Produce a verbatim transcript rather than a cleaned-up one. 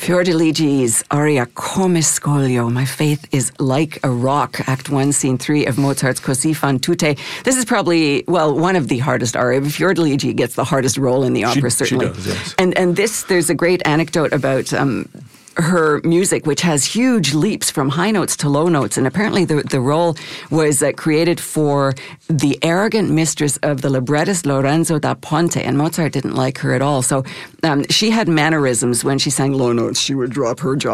Fiordiligi's aria Come Scoglio, My Faith is Like a Rock, Act one, Scene three of Mozart's Così fan tutte. This is probably, well, one of the hardest aria. Fiordiligi gets the hardest role in the opera, she, certainly. She does, yes. And, and this, there's a great anecdote about um, her music, which has huge leaps from high notes to low notes. And apparently the, the role was uh, created for the arrogant mistress of the librettist Lorenzo da Ponte, and Mozart didn't like her at all. So um, she had mannerisms when she sang low notes. She would drop her jaw